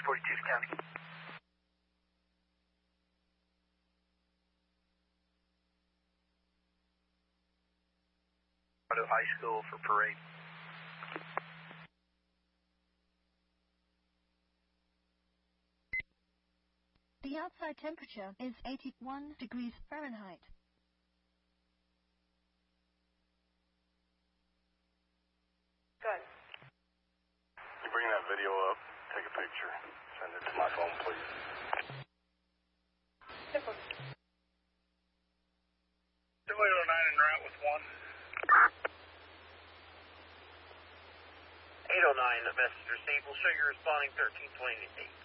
42 County. To high school for parade. The outside temperature is 81 degrees Fahrenheit. Good. You bring that video up, take a picture, send it to my phone, please. Simple. 209 en route with 1. 809, Messenger Steve will show you responding 1328.